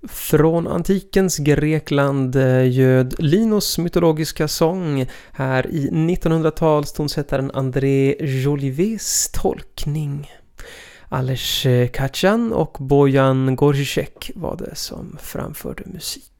Från antikens Grekland göd Linos mytologiska sång här i 1900-tals tonsättaren André Jolives tolkning. Aleš Kachan och Bojan Goršíček var det som framförde musik.